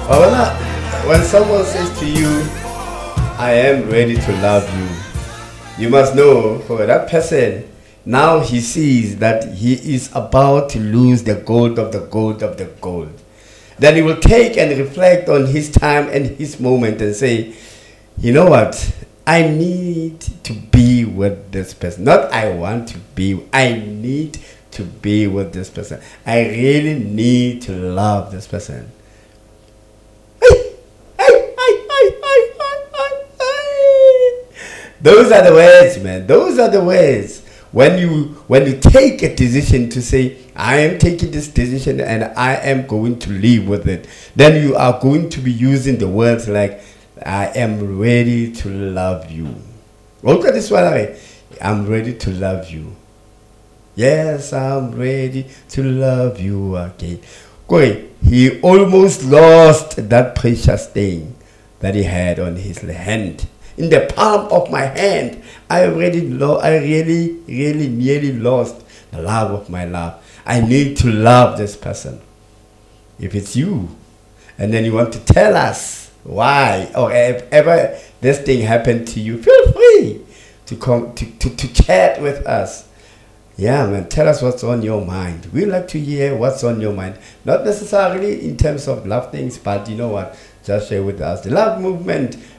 But when someone says to you, I am ready to love you, you must know for that person, now he sees that he is about to lose the gold of the gold of the gold. Then he will take and reflect on his time and his moment and say, you know what? I need to be with this person. Not I want to be, I need to be with this person. I really need to love this person. Those are the words, man. Those are the words. When you take a decision to say, I am taking this decision and I am going to live with it, then you are going to be using the words like, I am ready to love you. Look at this one. I'm ready to love you. Yes, I'm ready to love you again. Okay. He almost lost that precious thing that he had on his hand. In the palm of my hand, I really, really nearly lost the love of my love. I need to love this person. If it's you, and then you want to tell us why, or if ever this thing happened to you, feel free to come to chat with us. Yeah, man, tell us what's on your mind. We like to hear what's on your mind. Not necessarily in terms of love things, but you know what? Just share with us. The love movement